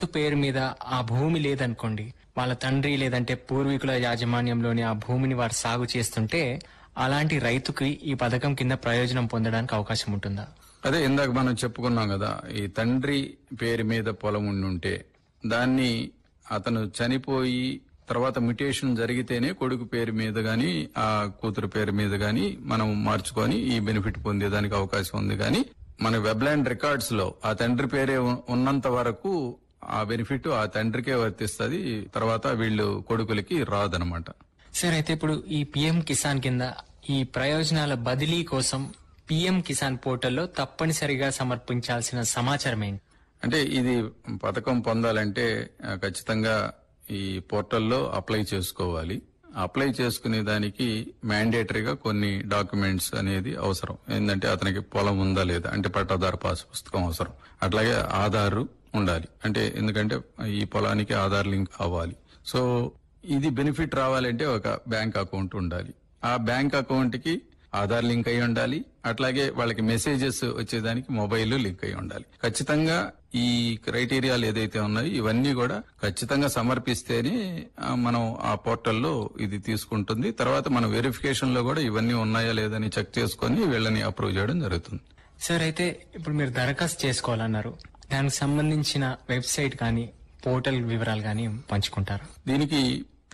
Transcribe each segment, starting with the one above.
పేరు మీద ఆ భూమి లేదనుకోండి, వాళ్ళ తండ్రి లేదంటే పూర్వీకుల యాజమాన్యంలోని ఆ భూమిని వారు సాగు చేస్తుంటే అలాంటి రైతుకి ఈ పథకం కింద ప్రయోజనం పొందడానికి అవకాశం ఉంటుందా? అదే ఇందాక మనం చెప్పుకున్నాం కదా, ఈ తండ్రి పేరు మీద పొలం ఉండుంటే దాన్ని అతను చనిపోయి తర్వాత మ్యుటేషన్ జరిగితేనే కొడుకు పేరు మీద గాని ఆ కూతురు పేరు మీద గాని మనం మార్చుకొని ఈ బెనిఫిట్ పొందేదానికి అవకాశం ఉంది. కానీ మన వెబ్లాండ్ రికార్డ్స్ లో ఆ తండ్రి పేరే ఉన్నంత వరకు ఆ బెనిఫిట్ ఆ తండ్రికే వర్తిస్తుంది, తర్వాత వీళ్ళు కొడుకులకి రాదనమాట. సార్, అయితే ఇప్పుడు ఈ పిఎం కిసాన్ కింద ఈ ప్రయోజనాల బదిలీ కోసం పిఎం కిసాన్ పోర్టల్లో తప్పనిసరిగా సమర్పించాల్సిన సమాచారం ఏంటి? అంటే ఇది పథకం పొందాలంటే ఖచ్చితంగా ఈ పోర్టల్లో అప్లై చేసుకోవాలి. అప్లై చేసుకునే దానికి మ్యాండేటరీగా కొన్ని డాక్యుమెంట్స్ అనేది అవసరం. ఏంటంటే అతనికి పొలం ఉందా లేదా, అంటే పట్టాదారు పాస్ పుస్తకం అవసరం. అట్లాగే ఆధార్ ఉండాలి, అంటే ఎందుకంటే ఈ పొలానికి ఆధార్ లింక్ అవ్వాలి. సో ఇది బెనిఫిట్ రావాలంటే ఒక బ్యాంక్ అకౌంట్ ఉండాలి. ఆ బ్యాంక్ అకౌంట్ కి ఆధార్ లింక్ అయి ఉండాలి. అట్లాగే వాళ్ళకి మెసేజెస్ వచ్చేదానికి మొబైల్ లింక్ అయి ఉండాలి. ఖచ్చితంగా ఈ క్రైటీరియాలు ఏదైతే ఉన్నాయో ఇవన్నీ కూడా ఖచ్చితంగా సమర్పిస్తేనే మనం ఆ పోర్టల్లో ఇది తీసుకుంటుంది. తర్వాత మన వెరిఫికేషన్ లో కూడా ఇవన్నీ ఉన్నాయా లేదని చెక్ చేసుకుని వీళ్ళని అప్రూవ్ చేయడం జరుగుతుంది. సార్, అయితే ఇప్పుడు మీరు దరఖాస్తు చేసుకోవాలన్నారు, దానికి సంబంధించిన వెబ్సైట్ కానీ పోర్టల్ వివరాలు కానీ పంచుకుంటారు? దీనికి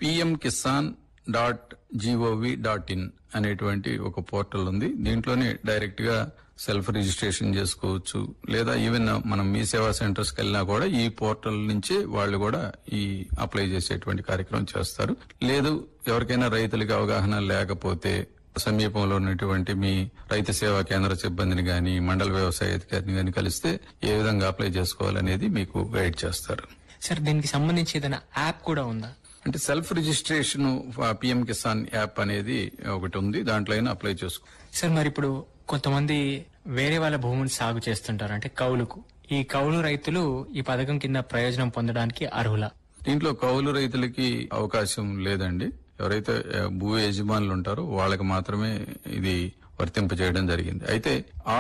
pmkisan.gov.in అనేటువంటి ఒక పోర్టల్ ఉంది. దీంట్లోనే డైరెక్ట్ గా సెల్ఫ్ రిజిస్ట్రేషన్ చేసుకోవచ్చు. లేదా ఈవెన్ మనం మీ సేవా సెంటర్స్ కి వెళ్ళినా కూడా ఈ పోర్టల్ నుంచి వాళ్ళు కూడా ఈ అప్లై చేసేటువంటి కార్యక్రమం చేస్తారు. లేదు ఎవరికైనా రైతులకి అవగాహన లేకపోతే సమీపంలో ఉన్నటువంటి మీ రైతు సేవా కేంద్ర సిబ్బందిని గాని మండల వ్యవసాయ అధికారిని గాని కలిస్తే ఏ విధంగా అప్లై చేసుకోవాలనేది మీకు గైడ్ చేస్తారు. సార్, దీనికి సంబంధించి ఏదైనా యాప్ కూడా ఉందా? అంటే self registration PM Kisan app అనేది ఒకటి ఉంది, దాంట్లో అయినా అప్లై చేసుకో. సార్, మరి ఇప్పుడు కొంతమంది వేరే వాళ్ళ భూమిని సాగు చేస్తుంటారు, అంటే కౌలుకు. ఈ కౌలు రైతులు ఈ పథకం కింద ప్రయోజనం పొందడానికి అర్హులా? దీంట్లో కౌలు రైతులకి అవకాశం లేదండి. ఎవరైతే భూ యజమానులు ఉంటారో వాళ్ళకి మాత్రమే ఇది వర్తింపజేయడం జరిగింది. అయితే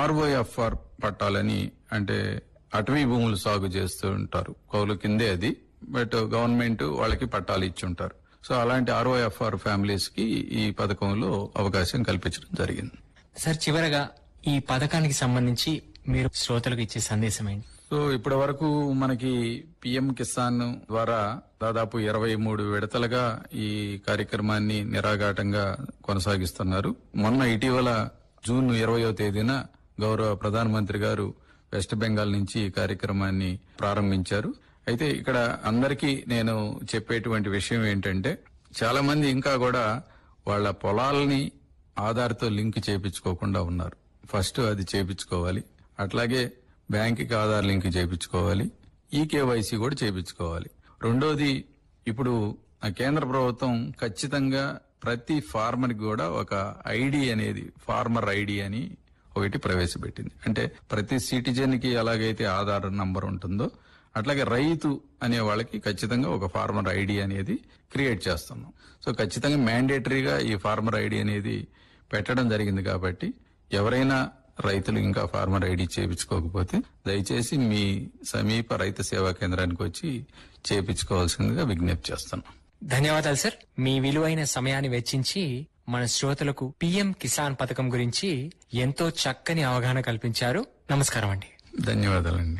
ROFR పట్టాలని, అంటే అటవీ భూములు సాగు చేస్తూ ఉంటారు, కౌలు కిందే అది, బట్ గవర్నమెంట్ వాళ్ళకి పట్టాలు ఇచ్చి ఉంటారు. సో అలాంటి ROFR ఫ్యామిలీస్ కి ఈ పథకంలో అవకాశం కల్పించడం జరిగింది. సార్, చివరగా ఈ పథకానికి సంబంధించి మీరు శ్రోతలకు ఇచ్చే సందేశం ఏంటి? సో ఇప్పటి వరకు మనకి పిఎం కిసాన్ ద్వారా దాదాపు 23 విడతలుగా ఈ కార్యక్రమాన్ని నిరాఘాటంగా కొనసాగిస్తున్నారు. మొన్న ఇటీవల జూన్ 20వ తేదీన గౌరవ ప్రధానమంత్రి గారు వెస్ట్ బెంగాల్ నుంచి ఈ కార్యక్రమాన్ని ప్రారంభించారు. అయితే ఇక్కడ అందరికీ నేను చెప్పేటువంటి విషయం ఏంటంటే, చాలా మంది ఇంకా కూడా వాళ్ళ పొలాలని ఆధార్తో లింక్ చేయించుకోకుండా ఉన్నారు. ఫస్ట్ అది చేయించుకోవాలి. అట్లాగే బ్యాంకుకి ఆధార్ లింక్ చేయించుకోవాలి. ఈకేవైసీ కూడా చేయించుకోవాలి. రెండోది, ఇప్పుడు కేంద్ర ప్రభుత్వం ఖచ్చితంగా ప్రతి ఫార్మర్ కి కూడా ఒక ఐడి అనేది, ఫార్మర్ ఐడి అని ఒకటి ప్రవేశపెట్టింది. అంటే ప్రతి సిటిజన్ కి ఎలాగైతే ఆధార్ నంబర్ ఉంటుందో అట్లాగే రైతు అనే వాళ్ళకి ఖచ్చితంగా ఒక ఫార్మర్ ఐడి అనేది క్రియేట్ చేస్తున్నాం. సో ఖచ్చితంగా మ్యాండేటరీగా ఈ ఫార్మర్ ఐడి అనేది పెట్టడం జరిగింది. కాబట్టి ఎవరైనా రైతులు ఇంకా ఫార్మర్ ఐడి చేయించుకోకపోతే దయచేసి మీ సమీప రైతు సేవా కేంద్రానికి వచ్చి చేయించుకోవాల్సిందిగా విజ్ఞప్తి చేస్తున్నాం. ధన్యవాదాలు సార్. మీ విలువైన సమయాన్ని వెచ్చించి మన శ్రోతలకు పిఎం కిసాన్ పథకం గురించి ఎంతో చక్కని అవగాహన కల్పించారు. నమస్కారం అండి. ధన్యవాదాలండి.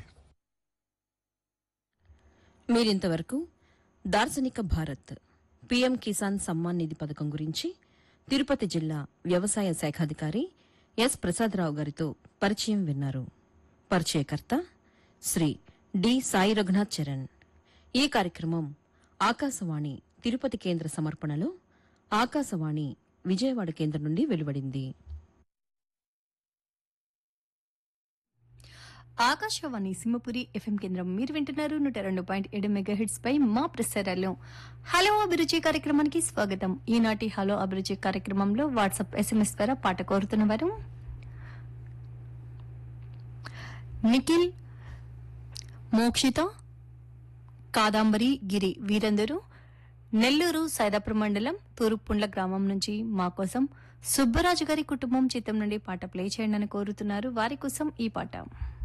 మీరింతవరకు దార్శనిక భారత్ పిఎం కిసాన్ సమ్మాన్ నిధి పథకం గురించి తిరుపతి జిల్లా వ్యవసాయ శాఖాధికారి ఎస్ ప్రసాదరావు గారితో పరిచయం విన్నారు. పరిచయకర్త శ్రీ డి సాయి రఘునాథ్ చరణ్. ఈ కార్యక్రమం ఆకాశవాణి తిరుపతి కేంద్ర సమర్పణలో ఆకాశవాణి విజయవాడ కేంద్రం నుండి వెలువడింది. ఆకాశవాణి సింహపురి ఎఫ్ఎం కేంద్రం మీరు వింటున్నారు 102.7 మెగాహెర్ట్జ్ పై మా ప్రసారాలు. హలో అభిరుచి కార్యక్రమానికి స్వాగతం. ఈనాటి హలో అభిరుచి కార్యక్రమంలో వాట్సాప్ SMS ద్వారా పాట కోరుతున్న వారు నిఖిల్, మోక్షిత, కాదాంబరి, గిరి వీరందరూ నెల్లూరు సైదాపురం మండలం తూరుపుండ్ల గ్రామం నుంచి మా కోసం సుబ్బరాజు గారి కుటుంబం చిత్రం నుండి పాట ప్లే చేయండి అని కోరుతున్నారు. వారి కోసం ఈ పాట.